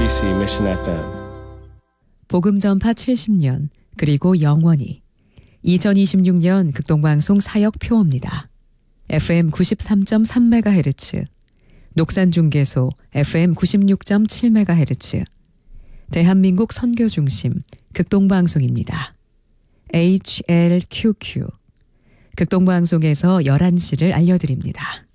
KBC Mission FM. 복음 전파 70년 그리고 영원히 2026년 극동방송 사역표입니다. FM 93.3MHz, 녹산중계소 FM 96.7MHz, 대한민국 선교중심 극동방송입니다. HLQQ 극동방송에서 11시를 알려드립니다.